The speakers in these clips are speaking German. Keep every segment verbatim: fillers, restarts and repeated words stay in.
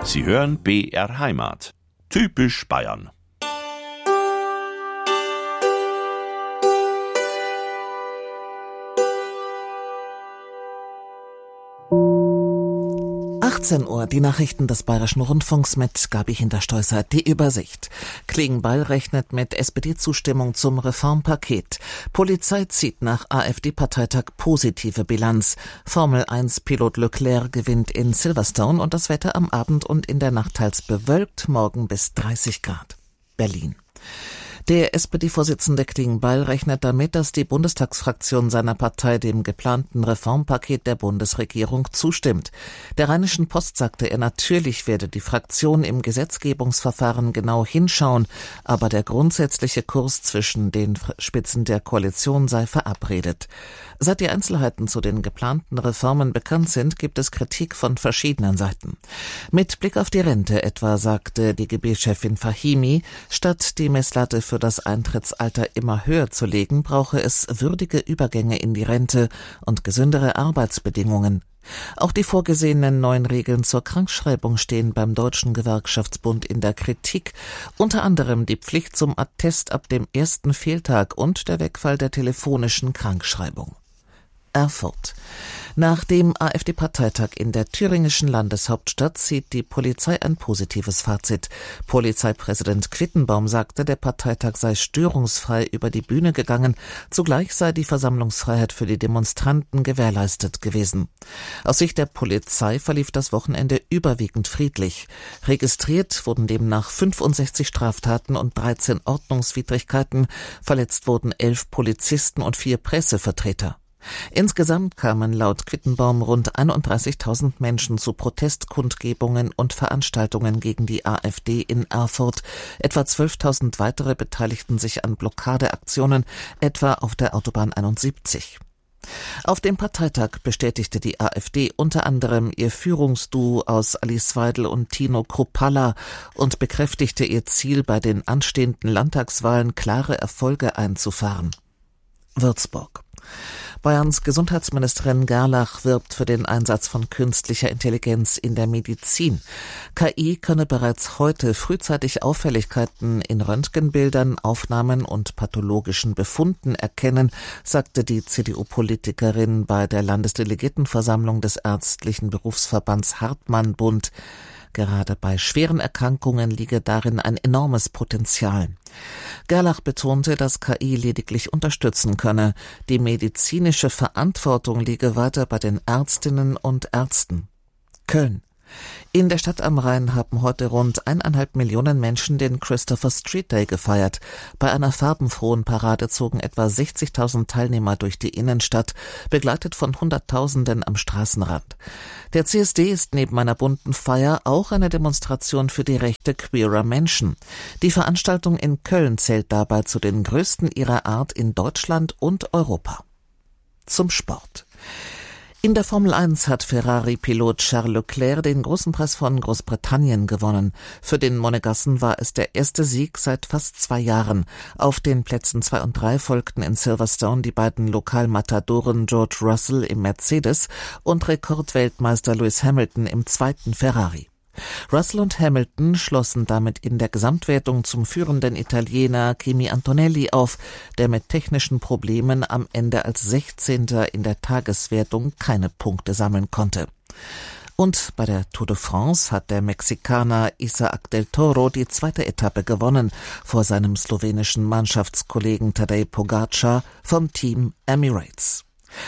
Sie hören B R Heimat. Typisch Bayern. achtzehn Uhr, die Nachrichten des Bayerischen Rundfunks mit Gabi Hinterstoißer. Die Übersicht. Klingbeil rechnet mit S P D-Zustimmung zum Reformpaket. Polizei zieht nach A f D-Parteitag positive Bilanz. Formel eins Pilot Leclerc gewinnt in Silverstone und das Wetter am Abend und in der Nacht teils bewölkt, morgen bis dreißig Grad. Berlin. Der S P D-Vorsitzende Klingbeil rechnet damit, dass die Bundestagsfraktion seiner Partei dem geplanten Reformpaket der Bundesregierung zustimmt. Der Rheinischen Post sagte er, natürlich werde die Fraktion im Gesetzgebungsverfahren genau hinschauen, aber der grundsätzliche Kurs zwischen den Spitzen der Koalition sei verabredet. Seit die Einzelheiten zu den geplanten Reformen bekannt sind, gibt es Kritik von verschiedenen Seiten. Mit Blick auf die Rente etwa sagte D G B-Chefin Fahimi, statt die Messlatte für das Eintrittsalter immer höher zu legen, brauche es würdige Übergänge in die Rente und gesündere Arbeitsbedingungen. Auch die vorgesehenen neuen Regeln zur Krankschreibung stehen beim Deutschen Gewerkschaftsbund in der Kritik, unter anderem die Pflicht zum Attest ab dem ersten Fehltag und der Wegfall der telefonischen Krankschreibung. Erfurt. Nach dem A f D-Parteitag in der thüringischen Landeshauptstadt zieht die Polizei ein positives Fazit. Polizeipräsident Quittenbaum sagte, der Parteitag sei störungsfrei über die Bühne gegangen, zugleich sei die Versammlungsfreiheit für die Demonstranten gewährleistet gewesen. Aus Sicht der Polizei verlief das Wochenende überwiegend friedlich. Registriert wurden demnach fünfundsechzig Straftaten und dreizehn Ordnungswidrigkeiten, verletzt wurden elf Polizisten und vier Pressevertreter. Insgesamt kamen laut Quittenbaum rund einunddreißigtausend Menschen zu Protestkundgebungen und Veranstaltungen gegen die A f D in Erfurt. Etwa zwölftausend weitere beteiligten sich an Blockadeaktionen, etwa auf der Autobahn einundsiebzig. Auf dem Parteitag bestätigte die A f D unter anderem ihr Führungsduo aus Alice Weidel und Tino Kruppalla und bekräftigte ihr Ziel, bei den anstehenden Landtagswahlen klare Erfolge einzufahren. Würzburg. Bayerns Gesundheitsministerin Gerlach wirbt für den Einsatz von künstlicher Intelligenz in der Medizin. K I könne bereits heute frühzeitig Auffälligkeiten in Röntgenbildern, Aufnahmen und pathologischen Befunden erkennen, sagte die C D U-Politikerin bei der Landesdelegiertenversammlung des ärztlichen Berufsverbands Hartmann-Bund. Gerade bei schweren Erkrankungen liege darin ein enormes Potenzial. Gerlach betonte, dass K I lediglich unterstützen könne. Die medizinische Verantwortung liege weiter bei den Ärztinnen und Ärzten. Köln. In der Stadt am Rhein haben heute rund eineinhalb Millionen Menschen den Christopher Street Day gefeiert. Bei einer farbenfrohen Parade zogen etwa sechzigtausend Teilnehmer durch die Innenstadt, begleitet von Hunderttausenden am Straßenrand. Der C S D ist neben einer bunten Feier auch eine Demonstration für die Rechte queerer Menschen. Die Veranstaltung in Köln zählt dabei zu den größten ihrer Art in Deutschland und Europa. Zum Sport. In der Formel eins hat Ferrari-Pilot Charles Leclerc den großen Preis von Großbritannien gewonnen. Für den Monegassen war es der erste Sieg seit fast zwei Jahren. Auf den Plätzen zwei und drei folgten in Silverstone die beiden Lokalmatadoren George Russell im Mercedes und Rekordweltmeister Lewis Hamilton im zweiten Ferrari. Russell und Hamilton schlossen damit in der Gesamtwertung zum führenden Italiener Kimi Antonelli auf, der mit technischen Problemen am Ende als sechzehnter in der Tageswertung keine Punkte sammeln konnte. Und bei der Tour de France hat der Mexikaner Isaac del Toro die zweite Etappe gewonnen, vor seinem slowenischen Mannschaftskollegen Tadej Pogačar vom Team Emirates.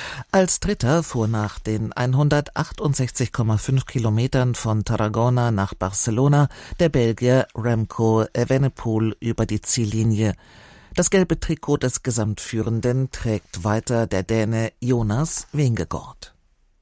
Als Dritter fuhr nach den hundertachtundsechzig Komma fünf Kilometern von Tarragona nach Barcelona der Belgier Remco Evenepoel über die Ziellinie. Das gelbe Trikot des Gesamtführenden trägt weiter der Däne Jonas Vingegaard.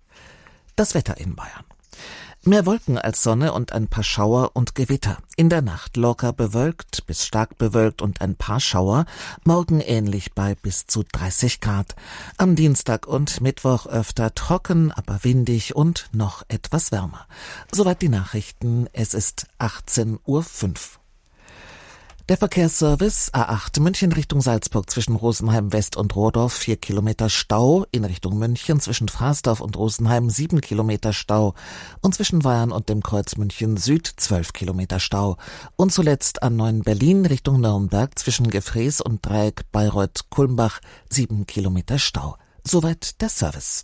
Das Wetter in Bayern. Mehr Wolken als Sonne und ein paar Schauer und Gewitter. In der Nacht locker bewölkt bis stark bewölkt und ein paar Schauer. Morgen ähnlich bei bis zu dreißig Grad. Am Dienstag und Mittwoch öfter trocken, aber windig und noch etwas wärmer. Soweit die Nachrichten. Es ist achtzehn Uhr fünf. Der Verkehrsservice A acht München Richtung Salzburg zwischen Rosenheim West und Rohdorf vier Kilometer Stau, in Richtung München zwischen Frasdorf und Rosenheim sieben Kilometer Stau und zwischen Weyarn und dem Kreuz München Süd zwölf Kilometer Stau und zuletzt A neun Berlin Richtung Nürnberg zwischen Gefrees und Dreieck Bayreuth-Kulmbach sieben Kilometer Stau. Soweit der Service.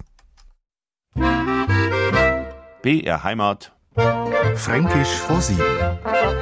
B R Heimat. Fränkisch vor sieben.